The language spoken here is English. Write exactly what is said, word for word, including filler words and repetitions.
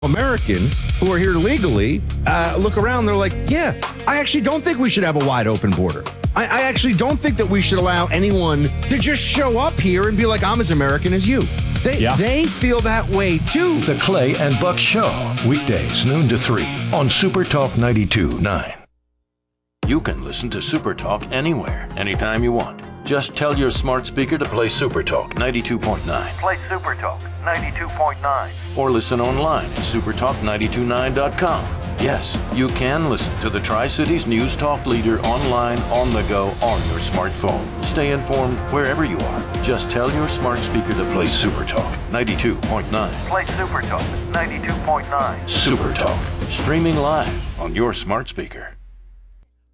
Americans who are here legally uh, look around, they're like, yeah, I actually don't think we should have a wide open border. I, I actually don't think that we should allow anyone to just show up here and be like, I'm as American as you. They, Yeah. they feel that way too. The Clay and Buck Show, weekdays noon to three on Super Talk ninety-two point nine. You can listen to Super Talk anywhere, anytime you want. Just tell your smart speaker to play Super Talk ninety-two point nine. Play Super Talk ninety-two point nine. Or listen online at super talk nine two nine dot com. Yes, you can listen to the Tri-Cities News Talk leader online, on the go, on your smartphone. Stay informed wherever you are. Just tell your smart speaker to play Super Talk ninety-two point nine. Play Super Talk ninety-two point nine. Super Talk, streaming live on your smart speaker.